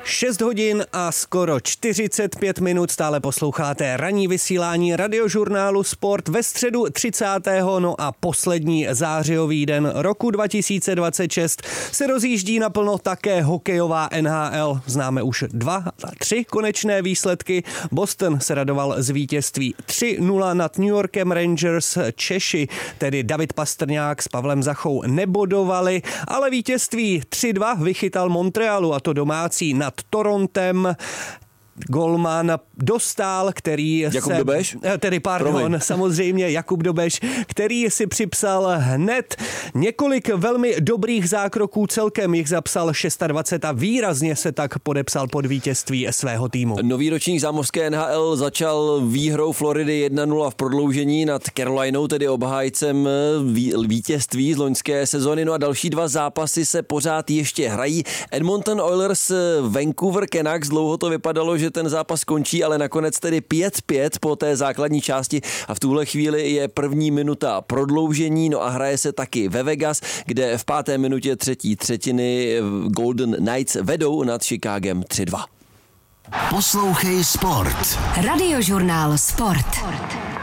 6 hodin a skoro 45 minut stále posloucháte ranní vysílání Radiožurnálu Sport ve středu 30. no a poslední zářijový den roku 2026 se rozjíždí naplno také hokejová NHL. Známe už 2-3 konečné výsledky. Boston se radoval z vítězství 3-0 nad New Yorkem Rangers. Češi, tedy David Pastrňák s Pavlem Zachou, nebodovali, ale vítězství 3-2 vychytal Montrealu, a to domácí nad Torontem. Golman Dostál, který Jakub Dobeš? Samozřejmě Jakub Dobeš, který si připsal hned několik velmi dobrých zákroků, celkem jich zapsal 26 a výrazně se tak podepsal pod vítězství svého týmu. Nový ročník zámořské NHL začal výhrou Floridy 1-0 v prodloužení nad Carolinou, tedy obhájcem vítězství z loňské sezony. No a další dva zápasy se pořád ještě hrají. Edmonton Oilers, Vancouver Canucks, dlouho to vypadalo, že ten zápas končí, ale nakonec tedy 5-5 po té základní části a v tuhle chvíli je první minuta prodloužení, no a hraje se taky ve Vegas, kde v 5. minutě třetí třetiny Golden Knights vedou nad Chicagem 3-2. Poslouchej Sport. Radiožurnál Sport.